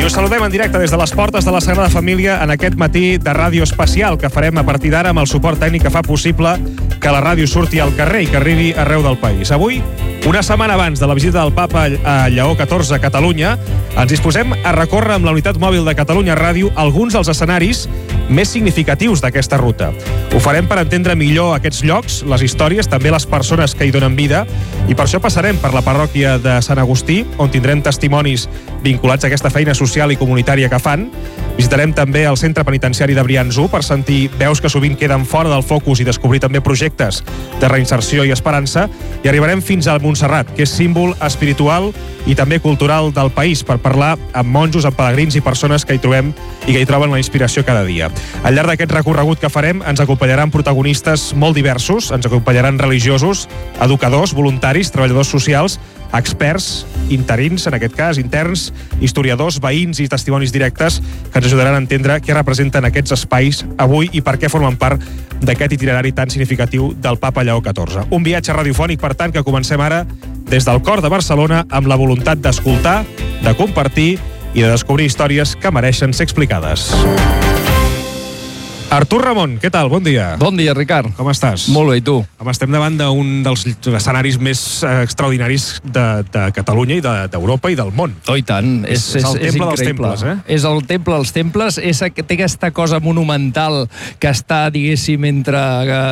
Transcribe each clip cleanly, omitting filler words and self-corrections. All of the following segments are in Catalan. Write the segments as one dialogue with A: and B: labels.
A: I us saludem en directe des de les portes de la Sagrada Família en aquest matí de ràdio especial que farem a partir d'ara amb el suport tècnic que fa possible que la ràdio surti al carrer i que arribi arreu del país. Avui, una setmana abans de la visita del Papa a Lleó XIV a Catalunya, ens disposem a recórrer amb la unitat mòbil de Catalunya Ràdio alguns dels escenaris més significatius d'aquesta ruta. Ho farem per entendre millor aquests llocs, les històries, també les persones que hi donen vida, i per això passarem per la parròquia de Sant Agustí, on tindrem testimonis vinculats a aquesta feina social i comunitària que fan. Visitarem també el centre penitenciari de Brians 1 per sentir veus que sovint queden fora del focus i descobrir també projectes de reinserció i esperança, i arribarem fins al Montserrat, que és símbol espiritual i també cultural del país, per parlar amb monjos, amb pelegrins i persones que hi trobem i que hi troben la inspiració cada dia. Al llarg d'aquest recorregut que farem ens acompanyaran protagonistes molt diversos, ens acompanyaran religiosos, educadors, voluntaris, treballadors socials, experts, interins, en aquest cas, interns, historiadors, veïns i testimonis directes que ens ajudaran a entendre què representen aquests espais avui i per què formen part d'aquest itinerari tan significatiu del Papa Lleó XIV. Un viatge radiofònic, per tant, que comencem ara des del cor de Barcelona amb la voluntat d'escoltar, de compartir i de descobrir històries que mereixen ser explicades. Artur Ramon, què tal? Bon dia.
B: Bon dia, Ricard.
A: Com estàs?
B: Molt bé, i tu?
A: Home, estem davant d'un dels escenaris més extraordinaris de Catalunya i d'Europa i del món.
B: Oh, i tant.
A: És el temple dels temples, eh?
B: És el temple dels temples, té aquesta cosa monumental que està, diguéssim, entre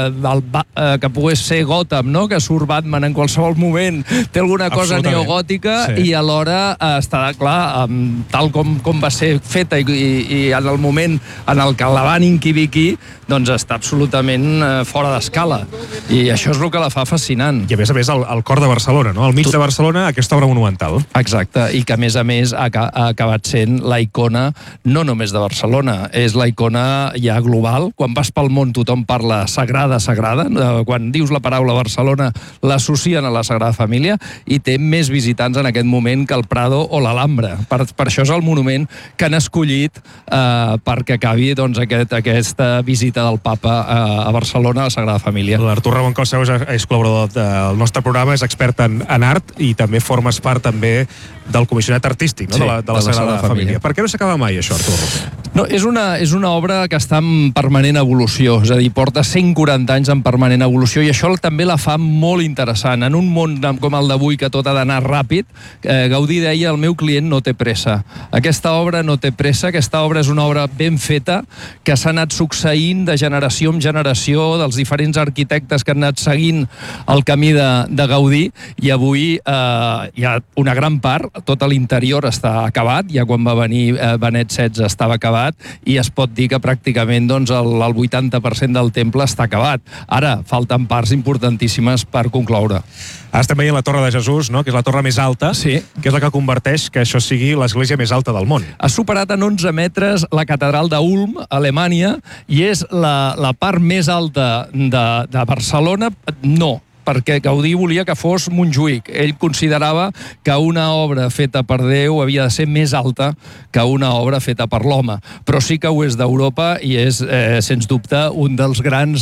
B: que pogués ser Gotham, no? Que surt Batman en qualsevol moment, té alguna cosa neogòtica, sí. I alhora està clar, tal com va ser feta i en el moment en el que la van inquibir aquí, doncs està absolutament fora d'escala. I això és el que la fa fascinant.
A: I a més, al cor de Barcelona, no? Al mig de Barcelona, aquesta obra monumental.
B: Exacte, i que a més ha acabat sent la icona no només de Barcelona, és la icona ja global. Quan vas pel món tothom parla sagrada. Quan dius la paraula Barcelona l'associen a la Sagrada Família i té més visitants en aquest moment que el Prado o l'Alhambra. Per això és el monument que han escollit perquè acabi aquesta visita del Papa a Barcelona, a la Sagrada Família.
A: L'Artur Ramon Calceu és col·laborador del nostre programa, és expert en art i també formes part també del comissionat artístic, no?
B: Sí,
A: de la Sagrada Família. Per què no s'acaba mai això, Artur?
B: No, és una obra que està en permanent evolució, és a dir, porta 140 anys en permanent evolució, i això també la fa molt interessant. En un món com el d'avui, que tot ha d'anar ràpid, Gaudí deia: el meu client no té pressa. Aquesta obra no té pressa, aquesta obra és una obra ben feta, que s'ha anat succeint de generació en generació dels diferents arquitectes que han anat seguint el camí de Gaudí, i avui hi ha una gran part, tot l'interior està acabat, ja quan va venir Benet XVI estava acabat, i es pot dir que pràcticament el 80% del temple està acabat. Ara, falten parts importantíssimes per concloure.
A: Ara estem veient la Torre de Jesús, no? Que és la torre més alta,
B: sí,
A: que és la que converteix que això sigui l'església més alta del món.
B: Ha superat en 11 metres la catedral d'Ulm, a Alemanya, i és la part més alta de Barcelona. No, perquè Gaudí volia que fos Montjuïc. Ell considerava que una obra feta per Déu havia de ser més alta que una obra feta per l'home. Però sí que ho és d'Europa i és, sens dubte, un dels grans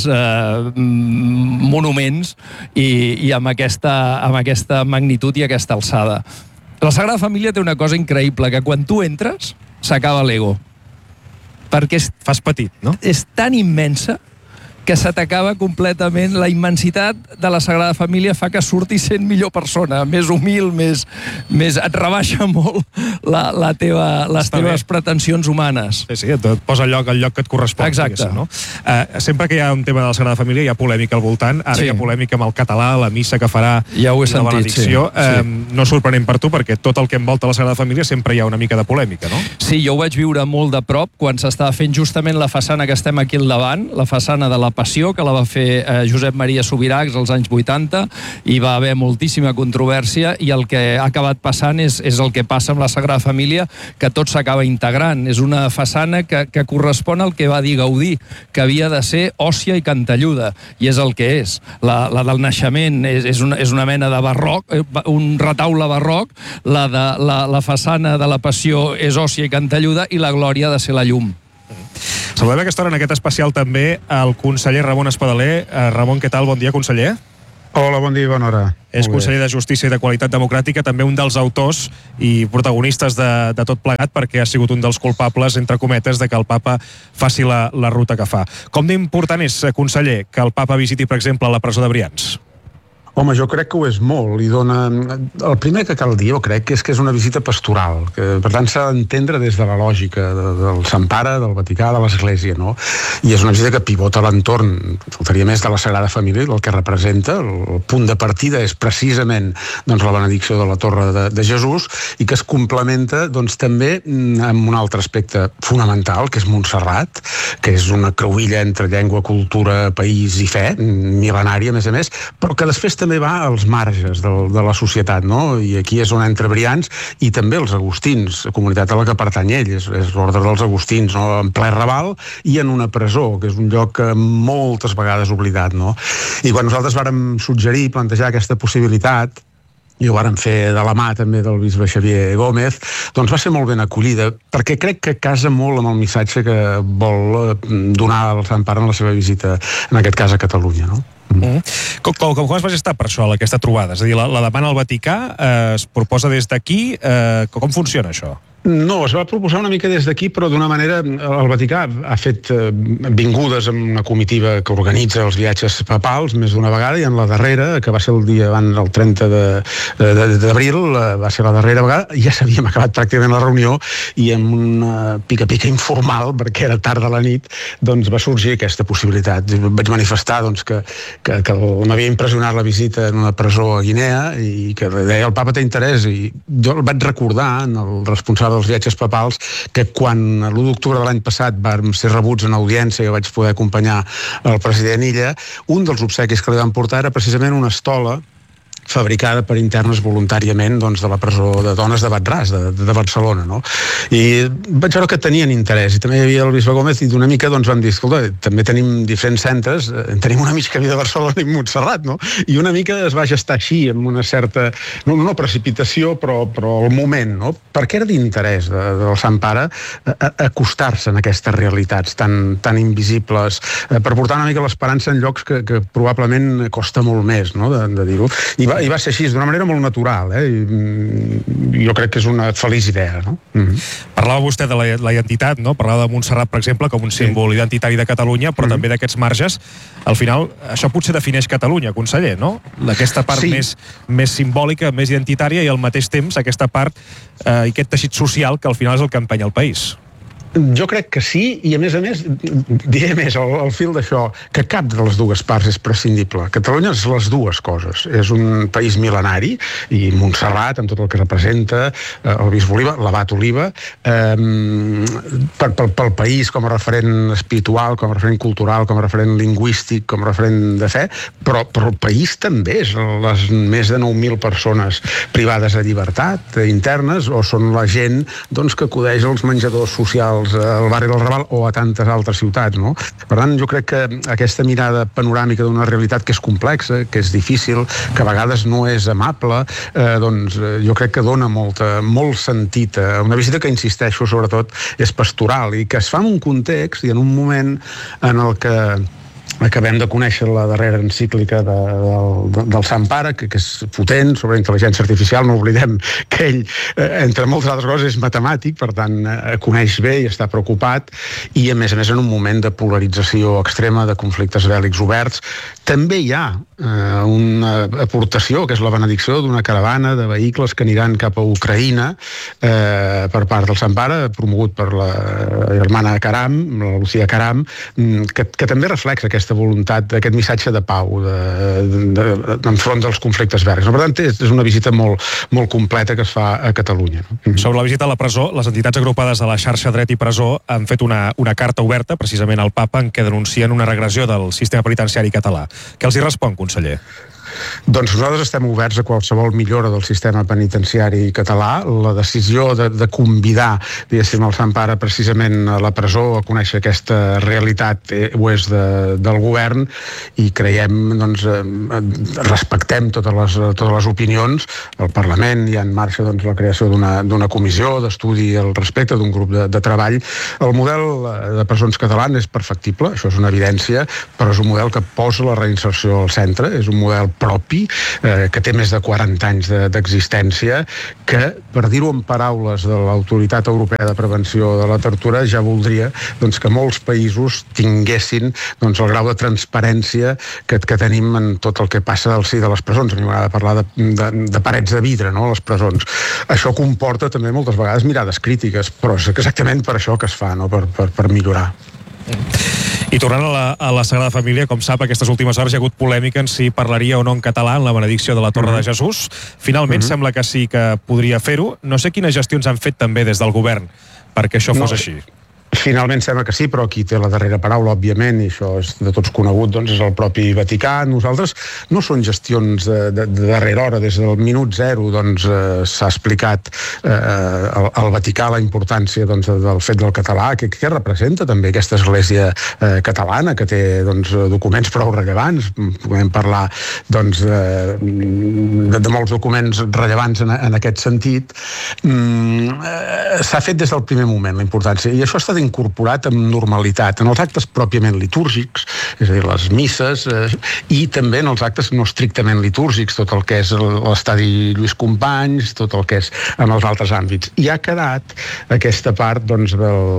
B: monuments i amb aquesta magnitud i aquesta alçada. La Sagrada Família té una cosa increïble, que quan tu entres s'acaba l'ego. Perquè
A: fas petit, no?
B: És tan immensa que se t'acaba completament. La immensitat de la Sagrada Família fa que surti sent millor persona, més humil, et rebaixa molt les teves pretensions humanes.
A: Sí, et posa el lloc que et correspon.
B: Exacte.
A: No? Sempre que hi ha un tema de la Sagrada Família hi ha polèmica al voltant. Ara hi ha polèmica amb el català, la missa que farà,
B: ja ho he sentit,
A: la benedicció. No és sorprenent per tu, perquè tot el que envolta la Sagrada Família sempre hi ha una mica de polèmica, no?
B: Sí, jo ho vaig viure molt de prop quan s'estava fent justament la façana que estem aquí al davant, la façana de la Passió, que la va fer Josep Maria Subirachs als anys 80, i va haver moltíssima controvèrsia, i el que ha acabat passant és el que passa amb la Sagrada Família, que tot s'acaba integrant. És una façana que correspon al que va dir Gaudí, que havia de ser òssia i cantelluda, i és el que és. La del naixement és una mena de barroc, un retaule barroc, la façana de la Passió és òssia i cantelluda, i la glòria ha de ser la llum.
A: Saludem aquesta hora en aquest especial també el conseller Ramon Espadaler. Ramon, què tal? Bon dia, conseller.
C: Hola, bon dia i bona hora.
A: És conseller de Justícia i de Qualitat Democràtica, també un dels autors i protagonistes de tot plegat, perquè ha sigut un dels culpables, entre cometes, de que el papa faci la ruta que fa. Com d'important és, conseller, que el papa visiti, per exemple, la presó de Brians?
C: Home, jo crec que ho és molt, i dona... El primer que cal dir, jo crec, és que és una visita pastoral, que per tant s'ha d'entendre des de la lògica del Sant Pare, del Vaticà, de l'Església, no? I és una visita que pivota l'entorn, faltaria més, de la Sagrada Família, el que representa, el punt de partida és precisament doncs, la benedicció de la Torre de Jesús, i que es complementa doncs, també amb un altre aspecte fonamental, que és Montserrat, que és una cruïlla entre llengua, cultura, país i fe, mil·lenària, a més, però que després també va als marges de la societat, no? I aquí és on entra Brians i també els agustins, la comunitat a la que pertany ell, és l'ordre dels agustins, no? En ple Raval i en una presó, que és un lloc moltes vegades oblidat, no? I quan nosaltres vàrem suggerir i plantejar aquesta possibilitat, i ho vàrem fer de la mà també del bisbe Xavier Gómez, doncs va ser molt ben acollida, perquè crec que casa molt amb el missatge que vol donar el Sant Pare en la seva visita, en aquest cas a Catalunya, no?
A: Com es va gestar per això, aquesta trobada? És a dir, la demana al Vaticà, es proposa des d'aquí, com funciona això?
C: No, es va proposar una mica des d'aquí, però d'una manera... El Vaticà ha fet vingudes amb una comitiva que organitza els viatges papals més d'una vegada, i en la darrera, que va ser el dia abans del 30 d'abril, va ser la darrera vegada, ja s'havíem acabat pràcticament la reunió, i amb una pica-pica informal, perquè era tard de la nit, doncs va sorgir aquesta possibilitat. Vaig manifestar doncs, que m'havia impressionat la visita en una presó a Guinea, i que deia, el papa té interès, i jo el vaig recordar en el responsable dels viatges papals, que quan l'1 d'octubre de l'any passat vam ser rebuts en audiència i vaig poder acompanyar el president Illa, un dels obsequis que li van portar era precisament una estola fabricada per internes voluntàriament doncs, de la presó de dones de Batràs, de Barcelona, no? I vaig veure que tenien interès, i també hi havia el bisbe Gómez, i d'una mica doncs, vam dir, escolta, també tenim diferents centres, tenim una mica de Barcelona i Montserrat, no? I una mica es va gestar així, amb una certa, no precipitació, però el moment, no? Perquè era d'interès del Sant Pare acostar-se en aquestes realitats tan invisibles, per portar una mica l'esperança en llocs que probablement costa molt més, no?, de dir-ho. I va ser així, d'una manera molt natural, i jo crec que és una feliç idea, no?
A: Parlava vostè de la identitat, no? Parlava de Montserrat, per exemple, com un símbol identitari de Catalunya, però també d'aquests marges. Al final, això potser defineix Catalunya, conseller, no? Aquesta part més simbòlica, més identitària, i al mateix temps aquesta part i aquest teixit social que al final és el que empeny el país.
C: Jo crec que sí, i a més, diré més al fil d'això, que cap de les dues parts és prescindible. Catalunya és les dues coses. És un país mil·lenari, i Montserrat, amb tot el que representa, el bisbe Oliva, l'abat Oliva, pel país com a referent espiritual, com a referent cultural, com a referent lingüístic, com a referent de fe, però el país també és les més de 9.000 persones privades de llibertat, internes, o són la gent doncs, que acudeix als menjadors socials al barri del Raval o a tantes altres ciutats, no? Per tant, jo crec que aquesta mirada panoràmica d'una realitat que és complexa, que és difícil, que a vegades no és amable, doncs jo crec que dona molt sentit a una visita que, insisteixo, sobretot és pastoral, i que es fa en un context i en un moment en el que acabem de conèixer la darrera encíclica del Sant Pare, que és potent, sobre intel·ligència artificial. No oblidem que ell, entre moltes altres coses, és matemàtic, per tant, coneix bé i està preocupat, i a més en un moment de polarització extrema, de conflictes bèl·lics oberts. També hi ha una aportació, que és la benedicció d'una caravana de vehicles que aniran cap a Ucraïna per part del Sant Pare, promogut per la germana Caram, la Lucía Caram, que també reflexa aquesta voluntat, aquest missatge de pau enfront dels conflictes bèl·lics. Per tant, és una visita molt completa que es fa a Catalunya.
A: Sobre la visita a la presó, les entitats agrupades a la xarxa Dret i Presó han fet una carta oberta, precisament al papa, en què denuncien una regressió del sistema penitenciari català. Què els hi respon, conseller?
C: Doncs nosaltres estem oberts a qualsevol millora del sistema penitenciari català. La decisió de convidar, diguéssim, el Sant Pare precisament a la presó a conèixer aquesta realitat ho és del govern, i creiem, doncs, respectem totes les opinions. Al Parlament hi ha en marxa doncs, la creació d'una comissió d'estudi al respecte, d'un grup de treball. El model de presons català és perfectible, això és una evidència, però és un model que posa la reinserció al centre, és un model propi, que té més de 40 anys d'existència, que, per dir-ho en paraules de l'Autoritat Europea de Prevenció de la Tortura, ja voldria doncs, que molts països tinguessin doncs, el grau de transparència que tenim en tot el que passa al si de les presons. A mi m'agrada parlar de parets de vidre, no?, a les presons. Això comporta també moltes vegades mirades crítiques, però és exactament per això que es fa, no?, per millorar.
A: I tornant a la Sagrada Família, com sap, aquestes últimes hores hi ha hagut polèmica en si parlaria o no en català en la benedicció de la Torre de Jesús. Finalment sembla que sí que podria fer-ho. No sé quines gestions han fet també des del govern perquè això fos així.
C: Finalment sembla que sí, però qui té la darrera paraula, òbviament, i això és de tots conegut, doncs és el propi Vaticà. Nosaltres no són gestions de darrera hora, des del minut zero doncs s'ha explicat al Vaticà la importància doncs, del fet del català, que representa també aquesta església catalana, que té doncs, documents prou rellevants. Podem parlar doncs, de molts documents rellevants en aquest sentit. S'ha fet des del primer moment la importància, i això ha estat incorporat amb normalitat en els actes pròpiament litúrgics, és a dir, les misses, i també en els actes no estrictament litúrgics, tot el que és l'estadi Lluís Companys, tot el que és en els altres àmbits. I ha quedat aquesta part doncs,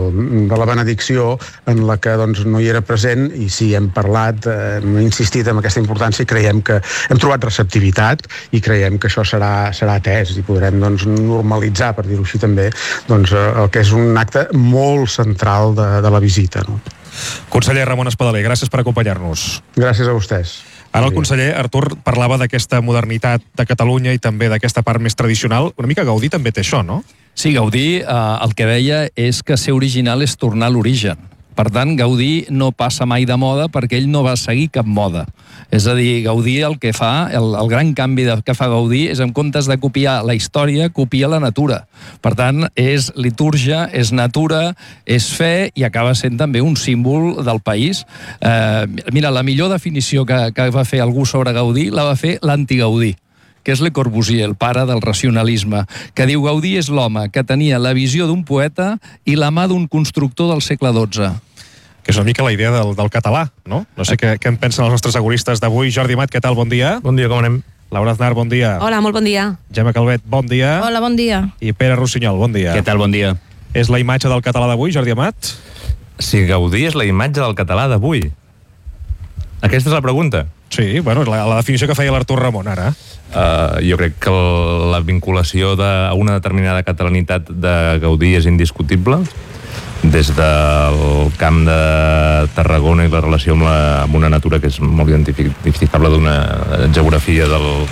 C: de la benedicció en la que doncs, no hi era present, i sí, hem parlat, hem insistit en aquesta importància i creiem que hem trobat receptivitat i creiem que això serà atès i podrem doncs, normalitzar, per dir-ho així també, doncs, el que és un acte molt central de la visita. No?
A: Conseller Ramon Espadaler, gràcies per acompanyar-nos.
C: Gràcies a vostès.
A: Ara el conseller Artur parlava d'aquesta modernitat de Catalunya i també d'aquesta part més tradicional. Una mica Gaudí també té això, no?
B: Sí, Gaudí el que deia és que ser original és tornar a l'origen. Per tant, Gaudí no passa mai de moda perquè ell no va seguir cap moda. És a dir, Gaudí el que fa, el gran canvi que fa Gaudí és en comptes de copiar la història, copia la natura. Per tant, és litúrgia, és natura, és fe i acaba sent també un símbol del país. Mira, la millor definició que va fer algú sobre Gaudí la va fer l'antigaudí, que és Le Corbusier, el pare del racionalisme, que diu Gaudí és l'home que tenia la visió d'un poeta i la mà d'un constructor del segle XII.
A: Que és una mica la idea del català, no? No sé què en pensen els nostres agoristes d'avui. Jordi Amat, què tal? Bon dia.
D: Bon dia, com anem?
A: Laura Aznar, bon dia.
E: Hola, molt bon dia.
A: Gemma Calvet, bon dia.
F: Hola, bon dia.
A: I Pere Rossinyol, bon dia.
D: Què tal, bon dia?
A: És la imatge del català d'avui, Jordi Amat?
D: Si Gaudí és la imatge del català d'avui. Aquesta és la pregunta.
A: Sí, bueno, la definició que feia l'Artur Ramon ara.
D: Jo crec que la vinculació a una determinada catalanitat de Gaudí és indiscutible. Des del camp de Tarragona i la relació amb una natura que és molt identificable d'una geografia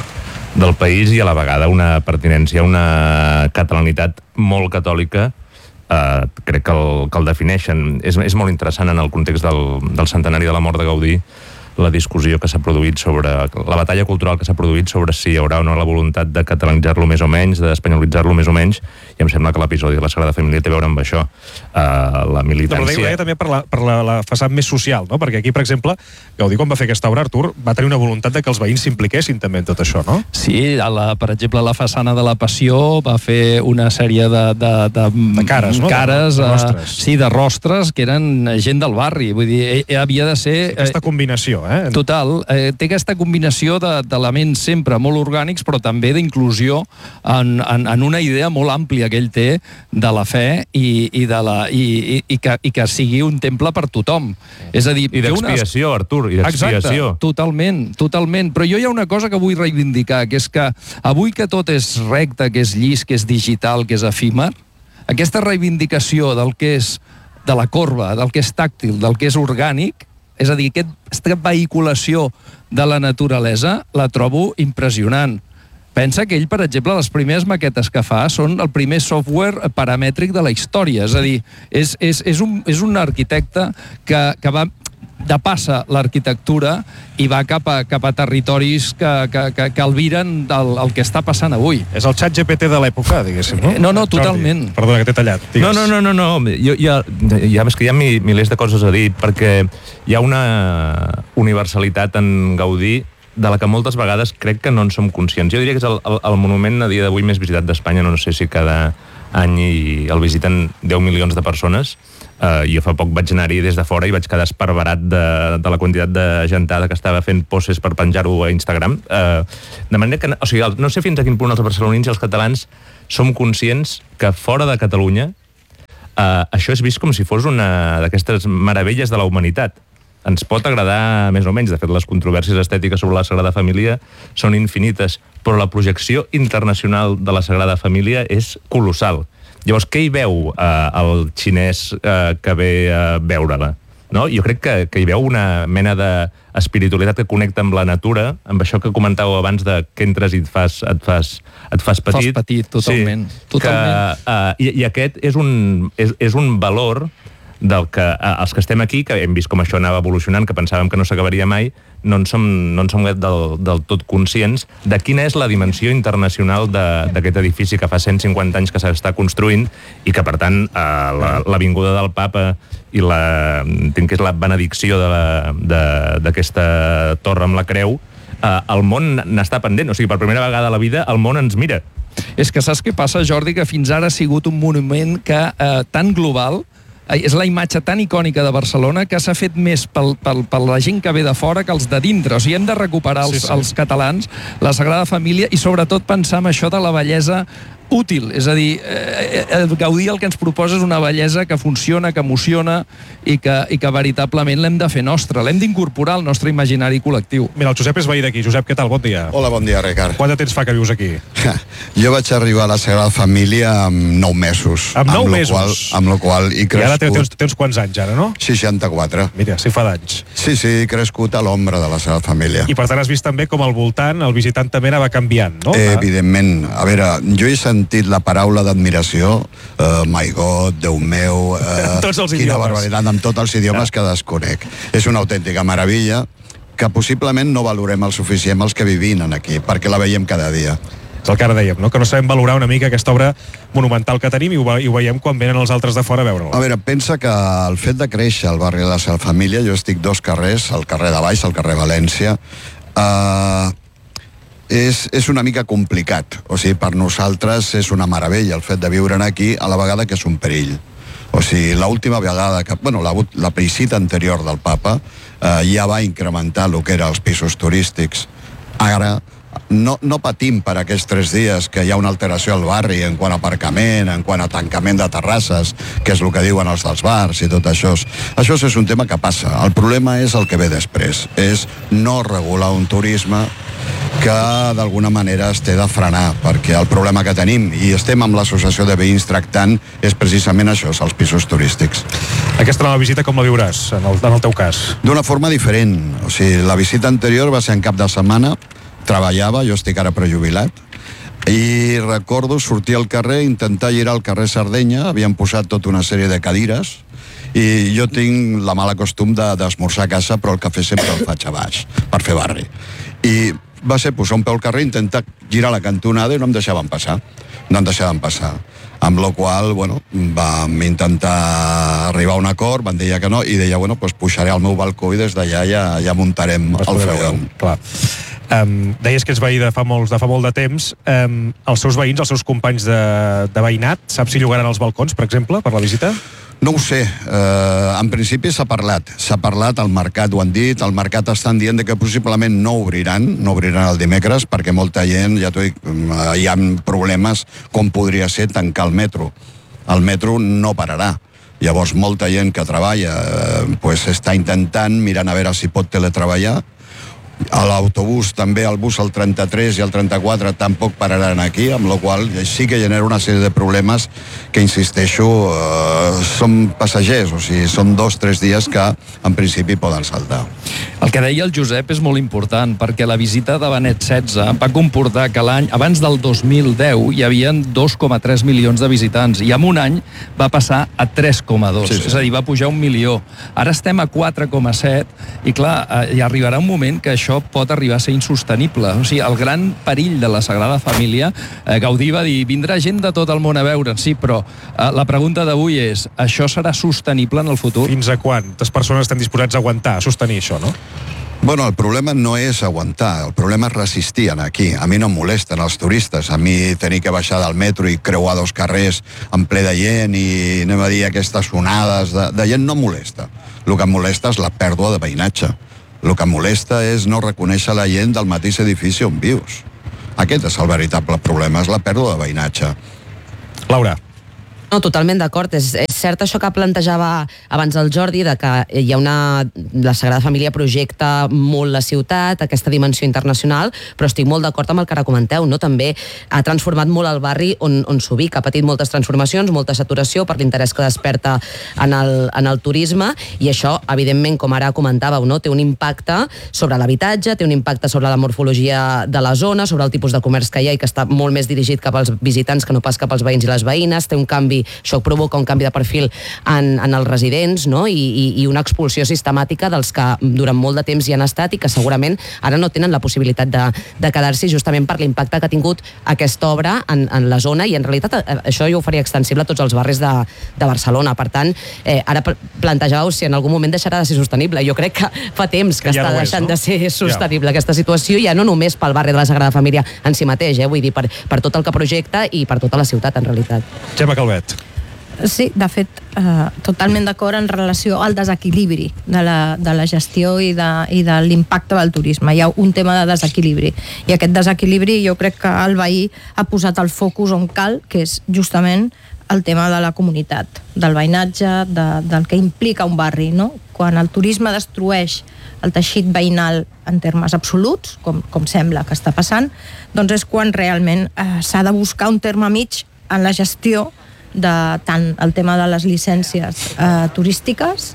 D: del país i a la vegada una pertinència a una catalanitat molt catòlica, crec que el defineixen. És molt interessant en el context del centenari de la mort de Gaudí la discussió que s'ha produït sobre la batalla cultural que s'ha produït sobre si hi haurà o no la voluntat de catalanitzar-lo més o menys, d'espanyolitzar-lo més o menys, i em sembla que l'episodi de la Sagrada Família té a veure amb això. La militància...
A: Però ho deia també per la façana més social, no? Perquè aquí, per exemple, Gaudí, quan va fer aquesta obra, Artur, va tenir una voluntat de que els veïns s'impliquessin també en tot això, no?
B: Sí, per exemple, la façana de la Passió va fer una sèrie de
A: cares, no?
B: Cares,
A: de rostres.
B: Sí, de rostres, que eren gent del barri. Vull dir, havia de ser...
A: Aquesta combinació,
B: Total, té aquesta combinació d'elements sempre molt orgànics, però també d'inclusió en una idea molt àmplia que ell té de la fe i que sigui un temple per tothom. És a dir...
D: I d'expiació, Artur, i d'expiació.
B: Exacte, totalment. Però jo hi ha una cosa que vull reivindicar, que és que avui que tot és recte, que és llis, que és digital, que és efímer, aquesta reivindicació del que és de la corba, del que és tàctil, del que és orgànic, és a dir, aquesta vehiculació de la naturalesa la trobo impressionant. Pensa que ell, per exemple, les primeres maquetes que fa són el primer software paramètric de la història. És a dir, és un arquitecte que va depassa l'arquitectura i va cap a territoris que albiren el que està passant avui.
A: És el xat GPT de l'època, diguéssim, no?
B: No, totalment.
A: Perdona, que t'he tallat.
D: Digues. No. És que hi ha milers de coses a dir, perquè hi ha una universalitat en Gaudí de la que moltes vegades crec que no en som conscients. Jo diria que és el monument a dia d'avui més visitat d'Espanya, no sé si cada any el visiten 10 milions de persones. Jo fa poc vaig anar-hi des de fora i vaig quedar esparverat de la quantitat de gentada que estava fent poses per penjar-ho a Instagram. De manera que, o sigui, no sé fins a quin punt els barcelonins i els catalans som conscients que fora de Catalunya això és vist com si fos una d'aquestes meravelles de la humanitat. Ens pot agradar més o menys, de fet les controvèrsies estètiques sobre la Sagrada Família són infinites, però la projecció internacional de la Sagrada Família és colossal. Llavors, què hi veu el xinès que ve a veure-la? No? Jo crec que hi veu una mena d'espiritualitat que connecta amb la natura, amb això que comentàveu abans de que entres i et fas petit.
B: Fas petit, totalment.
D: Sí,
B: totalment.
D: I aquest és un valor del que els que estem aquí, que hem vist com això anava evolucionant, que pensàvem que no s'acabaria mai, no en som del tot conscients de quina és la dimensió internacional d'aquest edifici que fa 150 anys que s'està construint i que, per tant, la vinguda del papa i entenc que és la benedicció d'aquesta torre amb la creu, el món n'està pendent. O sigui, per primera vegada a la vida el món ens mira.
B: És que saps què passa, Jordi? Que fins ara ha sigut un monument que tan global, és la imatge tan icònica de Barcelona que s'ha fet més per la gent que ve de fora que els de dintre. O sigui, hem de recuperar els catalans, la Sagrada Família, i sobretot pensar en això de la bellesa útil, és a dir, Gaudí el que ens proposa és una bellesa que funciona, que emociona i que veritablement l'hem de fer nostra, l'hem d'incorporar al nostre imaginari col·lectiu.
A: Mira, el Josep és veí d'aquí. Josep, què tal? Bon dia.
E: Hola, bon dia, Ricard.
A: Quant de temps fa que vius aquí?
E: Jo vaig arribar a la Sagrada Família amb 9 mesos.
A: Amb 9 mesos?
E: Amb la qual he crescut...
A: I ara té uns quants anys, ara, no?
E: 64.
A: Mira, sí fa d'anys.
E: Sí, he crescut a l'ombra de la Sagrada Família.
A: I per tant has vist també com al voltant, el visitant també anava canviant, no?
E: Evidentment. A veure, jo he sentit la paraula d'admiració, my God, Déu meu,
A: tots els
E: quina
A: idiomes.
E: barbaritat, amb tots els idiomes que desconec. És una autèntica meravella que possiblement no valorem el suficient els que vivim aquí, perquè la veiem cada dia.
A: És el que ara dèiem, no? Que no sabem valorar una mica aquesta obra monumental que tenim i ho veiem quan venen els altres de fora a veure-la.
E: A veure, pensa que el fet de créixer al barri de la Sagrada Família, jo estic 2 carrers, el carrer de baix, el carrer València, és una mica complicat. O sigui, per nosaltres és una meravella el fet de viure aquí, a la vegada que és un perill. O sigui, l'última vegada que... Bueno, la visita anterior del papa ja va incrementar el que eren els pisos turístics. Ara no patim per aquests 3 dies que hi ha una alteració al barri en quant a aparcament, en quant a tancament de terrasses, que és el que diuen els dels bars i tot això. Això és un tema que passa. El problema és el que ve després. És no regular un turisme que d'alguna manera es té de frenar, perquè el problema que tenim, i estem amb l'associació de veïns tractant, és precisament això, els pisos turístics.
A: Aquesta nova visita com la viuràs, en el teu cas?
E: D'una forma diferent. O sigui, la visita anterior va ser en cap de setmana, treballava, jo estic ara prejubilat, i recordo sortir al carrer, intentar girar al carrer Sardenya, havien posat tota una sèrie de cadires, i jo tinc la mala costum d'esmorzar a casa, però el cafè sempre el faig a baix, per fer barri. I va ser posar un peu al carrer, intentar girar la cantonada i no em deixaven passar. Amb la qual, bueno, vam intentar arribar a un acord, van dir que no, i deia, bueno, doncs pujaré al meu balcó i des d'allà ja muntarem el feu.
A: Clar. Deies que ets veí de fa molt de temps. Els seus veïns, els seus companys de veïnat, saps si llogaran els balcons, per exemple, per la visita?
E: No ho sé, en principi s'ha parlat al mercat, ho han dit, al mercat estan dient que possiblement no obriran el dimecres, perquè molta gent, ja t'ho dic, hi ha problemes com podria ser tancar el metro. El metro no pararà. Llavors molta gent que treballa està intentant, mirant a veure si pot teletreballar. A l'autobús també, el bus el 33 i el 34 tampoc pararan aquí, amb la qual sí que genera una sèrie de problemes que, insisteixo, són passagers, o sigui, són 2-3 dies que en principi poden saltar.
B: El que deia el Josep és molt important, perquè la visita de Benet XVI va comportar que l'any, abans del 2010, hi havia 2,3 milions de visitants, i en un any va passar a 3,2, sí. És a dir, va pujar 1 milió. Ara estem a 4,7, i clar, hi arribarà un moment que això pot arribar a ser insostenible. O sigui, el gran perill de la Sagrada Família, Gaudí va dir, vindrà gent de tot el món a veure'n, sí, però la pregunta d'avui és, això serà sostenible en el futur?
A: Fins a quantes persones estan disposats a aguantar, a sostenir això, no?
E: Bueno, el problema no és aguantar, el problema és resistir aquí. A mi no em molesten els turistes, a mi tenir que baixar del metro i creuar 2 carrers en ple de gent i anem a dir aquestes onades de gent no em molesta. El que em molesta és la pèrdua de veïnatge. El que em molesta és no reconèixer la gent del mateix edifici on vius. Aquest és el veritable problema, és la pèrdua de veïnatge.
A: Laura.
F: No, totalment d'acord. És cert això que plantejava abans el Jordi, de que hi ha la Sagrada Família projecta molt la ciutat, aquesta dimensió internacional, però estic molt d'acord amb el que ara comenteu, no? També ha transformat molt el barri on s'ubica, ha patit moltes transformacions, molta saturació per l'interès que desperta en el turisme, i això, evidentment, com ara comentàveu, no? Té un impacte sobre l'habitatge, té un impacte sobre la morfologia de la zona, sobre el tipus de comerç que hi ha i que està molt més dirigit cap als visitants que no pas cap als veïns i les veïnes, té un canvi, això provoca un canvi de perfil en els residents, no? I una expulsió sistemàtica dels que durant molt de temps hi han estat i que segurament ara no tenen la possibilitat de quedar-s'hi justament per l'impacte que ha tingut aquesta obra en la zona, i en realitat això jo ho faria extensible a tots els barris de Barcelona. Per tant, ara plantejàveu si en algun moment deixarà de ser sostenible. Jo crec que fa temps que està deixant de ser sostenible aquesta situació, ja no només pel barri de la Sagrada Família en si mateix, vull dir, per tot el que projecta i per tota la ciutat, en realitat.
A: Gemma Calvet.
G: Sí, de fet, totalment d'acord en relació al desequilibri de la gestió i de l'impacte del turisme. Hi ha un tema de desequilibri, i aquest desequilibri jo crec que el veí ha posat el focus on cal, que és justament el tema de la comunitat, del veïnatge, del que implica un barri, no? Quan el turisme destrueix el teixit veïnal en termes absoluts, com sembla que està passant, doncs és quan realment s'ha de buscar un terme mig en la gestió de tant el tema de les llicències turístiques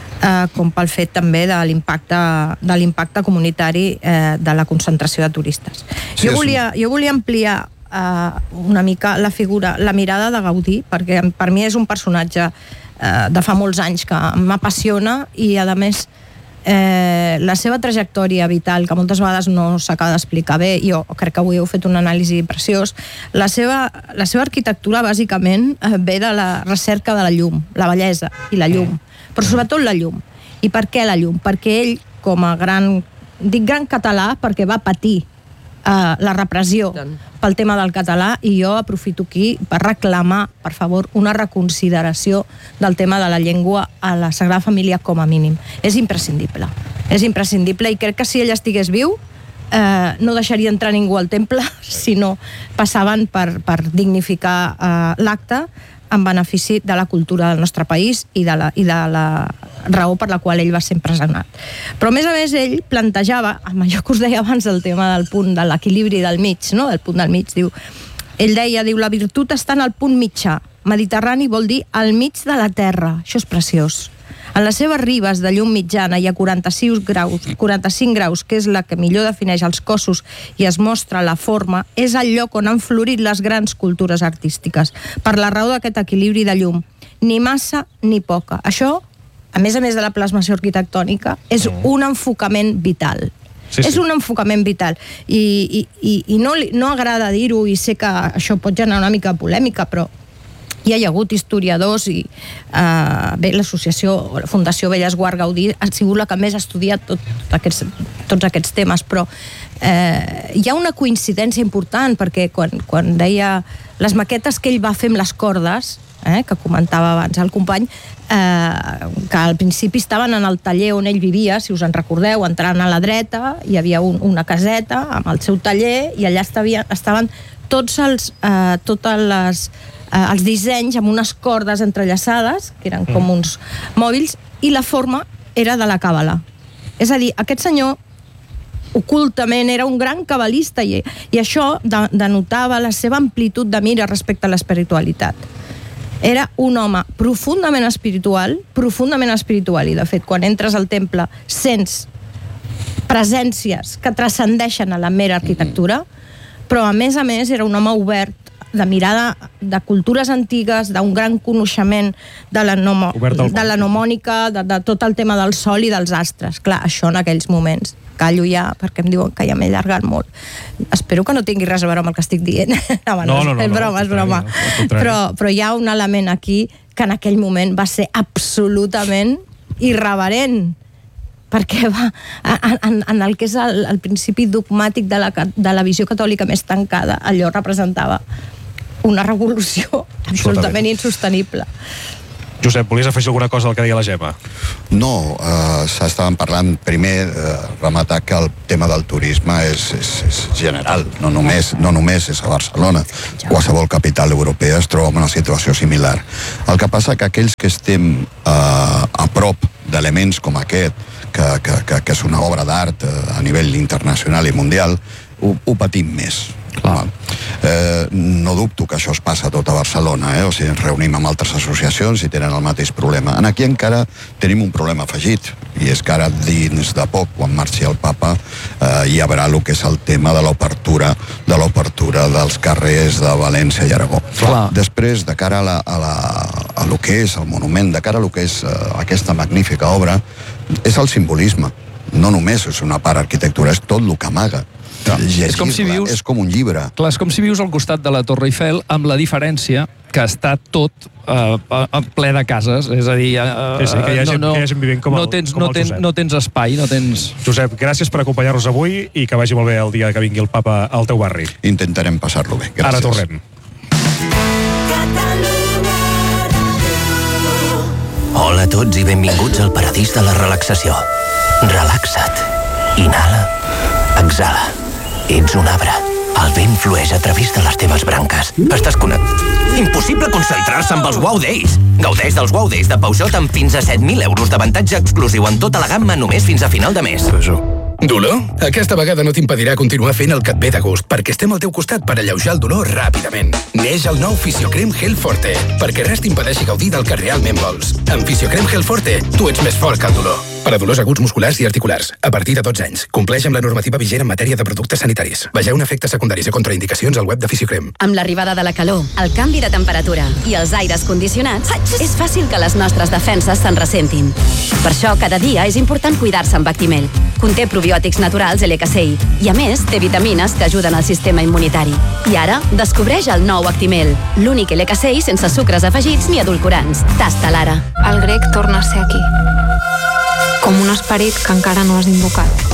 G: com pel fet també de l'impacte comunitari de la concentració de turistes.
E: Sí,
G: jo volia ampliar una mica la mirada de Gaudí, perquè per mi és un personatge de fa molts anys que m'apassiona, i a més la seva trajectòria vital, que moltes vegades no s'acaba d'explicar bé, jo crec que avui heu fet un anàlisi preciós. La seva arquitectura bàsicament ve de la recerca de la llum, la bellesa i la llum, però sobretot la llum. I per què la llum? Perquè ell, com a dic gran català perquè va patir la repressió pel tema del català, i jo aprofito aquí per reclamar, per favor, una reconsideració del tema de la llengua a la Sagrada Família com a mínim. És imprescindible, i crec que si ell estigués viu no deixaria entrar ningú al temple si no passaven per dignificar l'acte en benefici de la cultura del nostre país i de la raó per la qual ell va ser empresonat. Però a més ell plantejava, amb allò que us deia abans del tema del punt de l'equilibri del mig, no? Del punt del mig, ell deia, la virtut està en el punt mitjà. Mediterrani vol dir al mig de la terra. Això és preciós. En les seves ribes de llum mitjana hi ha 45 graus, que és la que millor defineix els cossos i es mostra la forma, és el lloc on han florit les grans cultures artístiques, per la raó d'aquest equilibri de llum. Ni massa ni poca. Això, a més de la plasmació arquitectònica, és un enfocament vital. Sí. És un enfocament vital. I no agrada dir-ho, i sé que això pot generar una mica de polèmica, però hi ha hagut historiadors i l'associació, la Fundació Bellesguard Gaudí ha sigut la que més ha estudiat tots aquests temes, però hi ha una coincidència important, perquè quan deia les maquetes que ell va fer amb les cordes, que comentava abans el company, que al principi estaven en el taller on ell vivia, si us en recordeu, entrant a la dreta, hi havia una caseta amb el seu taller, i allà estaven tots els dissenys amb unes cordes entrellaçades, que eren com uns mòbils, i la forma era de la càbala. És a dir, aquest senyor ocultament era un gran cabalista, i això denotava la seva amplitud de mira respecte a l'espiritualitat. Era un home profundament espiritual, i de fet, quan entres al temple sents presències que transcendeixen a la mera arquitectura, però a més era un home obert, de mirada de cultures antigues, d'un gran coneixement de la mnemònica, de tot el tema del sol i dels astres. Clar, això en aquells moments. Callo ja, perquè em diuen que ja m'he allargat molt. Espero que no tingui res a veure amb el que estic dient. No, és broma. Però hi ha un element aquí que en aquell moment va ser absolutament irreverent, perquè va en el que és el principi dogmàtic de la visió catòlica més tancada. Allò representava una revolució absolutament insostenible.
A: Josep, volies afegir alguna cosa al que deia la Gemma?
E: No, s'estaven parlant primer, rematar que el tema del turisme és general, no només és a Barcelona. Qualsevol capital europea es troba en una situació similar. El que passa que aquells que estem a prop d'elements com aquest, que és una obra d'art a nivell internacional i mundial, ho patim més. No dubto que això es passa a tota Barcelona, o sigui, ens reunim amb altres associacions i tenen el mateix problema. Aquí encara tenim un problema afegit, i és que ara dins de poc, quan marxi el papa, hi haurà el que és el tema de l'obertura dels carrers de València i Aragó. Després, de cara a lo que és el monument, de cara a lo que és aquesta magnífica obra, és el simbolisme. No només és una part arquitectura, és tot el que amaga.
B: És com si vius...
E: És com un llibre.
B: Clar, és com si vius al costat de la Torre Eiffel, amb la diferència que està tot ple de cases, és a dir...
A: que hi ha gent vivint com el Josep.
B: No tens espai, no tens...
A: Josep, gràcies per acompanyar-nos avui i que vagi molt bé el dia que vingui el papa al teu barri.
E: Intentarem passar-lo bé. Gràcies.
A: Ara tornem.
H: Hola a tots i benvinguts al paradís de la relaxació. Relaxa't. Inhala. Exhala. Ets un arbre. El vent flueix a través de les teves branques. Estàs connectat. Impossible concentrar-se amb els Wow Days. Gaudeix dels Wow Days de Peugeot amb fins a 7.000 euros d'avantatge exclusiu en tota la gamma només fins a final de mes.
I: Dolor? Aquesta vegada no t'impedirà continuar fent el que et ve de gust, perquè estem al teu costat per alleujar el dolor ràpidament. Neix el nou Fisiocrem Gel Forte, perquè res t'impedeixi gaudir del que realment vols. Amb Fisiocrem Gel Forte, tu ets més fort que el dolor. Per a dolors aguts musculars i articulars, a partir de 12 anys. Compleix amb la normativa vigent en matèria de productes sanitaris. Vegeu efectes secundaris i contraindicacions al web de Fisiocrem.
J: Amb l'arribada de la calor, el canvi de temperatura i els aires condicionats, és fàcil que les nostres defenses se'n ressentin. Per això, cada dia és important cuidar-se amb Actimel. Conté probiòtics naturals LCCI i, a més, té vitamines que ajuden al sistema immunitari. I ara, descobreix el nou Actimel, l'únic LCCI sense sucres afegits ni edulcorants. Tasta-la ara.
K: El grec torna a ser aquí. Com un esperit que encara no has invocat.